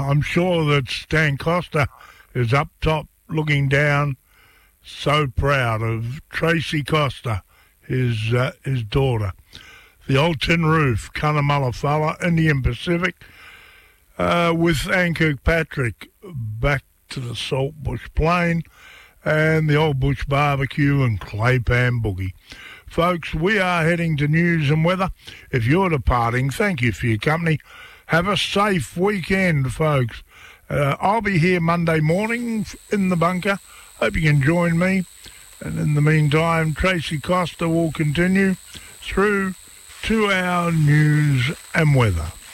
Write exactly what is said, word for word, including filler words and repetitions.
I'm sure that Stan Costa is up top looking down, so proud of Tracy Costa, his uh, his daughter. The Old Tin Roof, Cunnamulla Fella, Indian Pacific, uh, with Ann Kirkpatrick back to the Saltbush Plain, and the Old Bush Barbecue and Claypan Boogie. Folks, we are heading to news and weather. If you're departing, thank you for your company. Have a safe weekend, folks. Uh, I'll be here Monday morning in the bunker. Hope you can join me. And in the meantime, Tracy Costa will continue through to our news and weather.